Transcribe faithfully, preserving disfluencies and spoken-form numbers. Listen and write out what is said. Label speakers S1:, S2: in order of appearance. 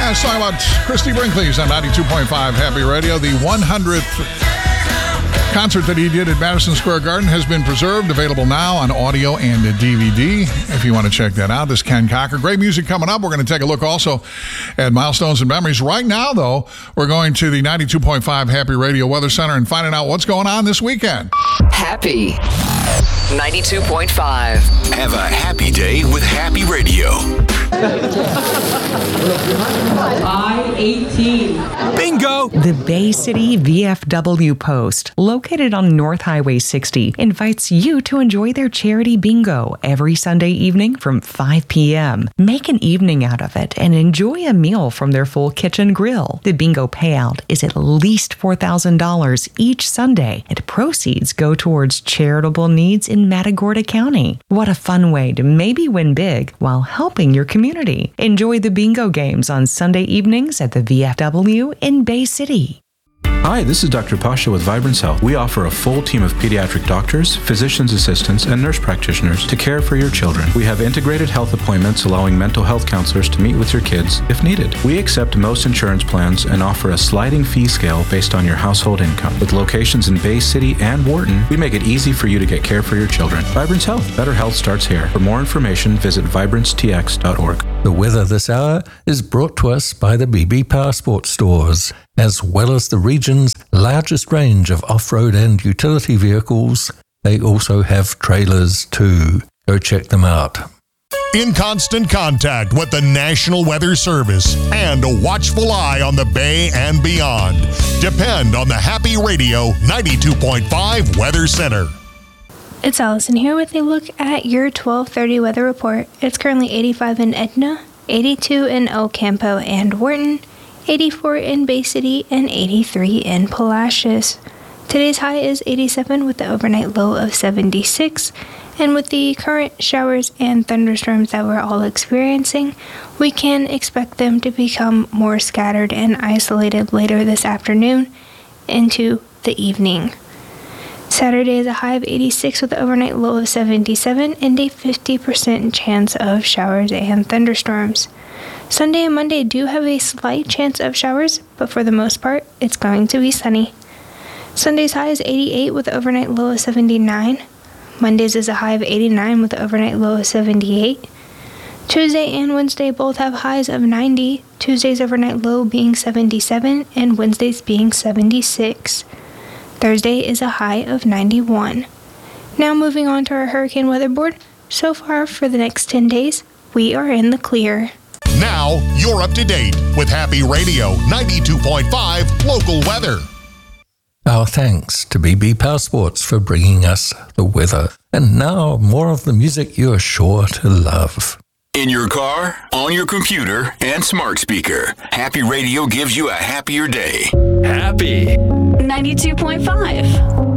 S1: Yeah, it's talking about Christy Brinkley's on ninety-two point five Happy Radio. The one hundredth concert that he did at Madison Square Garden has been preserved, available now on audio and D V D if you want to check that out. This is Ken Cocker. Great music coming up. We're going to take a look also at Milestones and Memories. Right now, though, we're going to the ninety-two point five Happy Radio Weather Center and finding out what's going on this weekend.
S2: Happy ninety-two point five.
S3: Have a happy day with Happy Radio.
S4: I eighteen.
S3: Bingo!
S5: The Bay City V F W Post, located on North Highway sixty, invites you to enjoy their charity bingo every Sunday evening from five p.m. Make an evening out of it and enjoy a meal from their full kitchen grill. The bingo payout is at least four thousand dollars each Sunday, and proceeds go towards charitable needs in Matagorda County. What a fun way to maybe win big while helping your community. Enjoy the bingo games on Sunday evenings at the V F W in Bay City.
S6: Hi, this is Doctor Pasha with Vibrance Health. We offer a full team of pediatric doctors, physician's assistants, and nurse practitioners to care for your children. We have integrated health appointments allowing mental health counselors to meet with your kids if needed. We accept most insurance plans and offer a sliding fee scale based on your household income. With locations in Bay City and Wharton, we make it easy for you to get care for your children. Vibrance Health. Better health starts here. For more information, visit vibrance t x dot org.
S7: The weather this hour is brought to us by the B B Passport stores, as well as the region's largest range of off-road and utility vehicles. They also have trailers too. Go check them out.
S8: In constant contact with the National Weather Service and a watchful eye on the Bay and beyond. Depend on the Happy Radio ninety-two point five Weather Center.
S9: It's Allison here with a look at your twelve thirty weather report. It's currently eighty-five in Edna, eighty-two in Ocampo and Wharton, eighty-four in Bay City, and eighty-three in Palacios. Today's high is eighty-seven with the overnight low of seventy-six, and with the current showers and thunderstorms that we're all experiencing, we can expect them to become more scattered and isolated later this afternoon into the evening. Saturday is a high of eighty-six with an overnight low of seventy-seven and a fifty percent chance of showers and thunderstorms. Sunday and Monday do have a slight chance of showers, but for the most part, it's going to be sunny. Sunday's high is eighty-eight with an overnight low of seventy-nine. Monday's is a high of eighty-nine with an overnight low of seventy-eight. Tuesday and Wednesday both have highs of ninety, Tuesday's overnight low being seventy-seven and Wednesday's being seventy-six. Thursday is a high of ninety-one. Now moving on to our hurricane weather board. So far for the next ten days, we are in the clear.
S8: Now you're up to date with Happy Radio ninety-two point five local weather.
S7: Our thanks to B B Passports for bringing us the weather. And now more of the music you're sure to love.
S3: In your car, on your computer, and smart speaker, Happy Radio gives you a happier day. Happy
S2: ninety-two point five.